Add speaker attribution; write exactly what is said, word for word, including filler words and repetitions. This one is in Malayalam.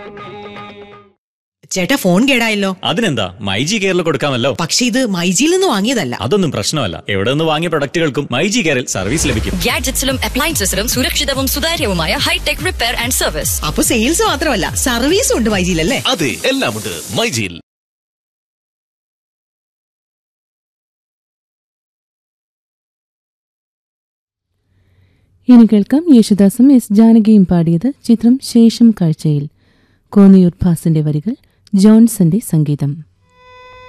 Speaker 1: ചേട്ടാ, ഫോൺ കേടായല്ലോ.
Speaker 2: അതിനെന്താ, മൈജി കെയറിൽ കൊടുക്കാമല്ലോ.
Speaker 1: പക്ഷെ ഇത് മൈജിയിൽ നിന്ന് വാങ്ങിയതല്ല.
Speaker 2: അതൊന്നും പ്രശ്നമല്ല. എവിടെ നിന്ന് വാങ്ങിയ പ്രൊഡക്റ്റുകൾക്കും മൈജി കെയറിൽ സർവീസ് ലഭിക്കും.
Speaker 3: ഗാഡ്ജറ്റ്സിലും അപ്ലയൻസസിലും സുരക്ഷിതവും സുതാര്യവുമായ ഹൈടെക് റിപ്പയർ ആൻഡ് സർവീസ്.
Speaker 1: അപ്പൊ സെയിൽസ് മാത്രമല്ല, സർവീസും ഉണ്ട് മൈജിയിലല്ലേ?
Speaker 4: അതെ, എല്ലാം ഉണ്ട് മൈജിയിൽ.
Speaker 5: ഇനി കേൾക്കാം യേശുദാസും എസ് ജാനകിയും പാടിയത്. ചിത്രം ശേഷം കാഴ്ചയിൽ. കോന്നിയൂർ ഭാസിന്റെ വരികൾ, ജോൺസന്റെ സംഗീതം.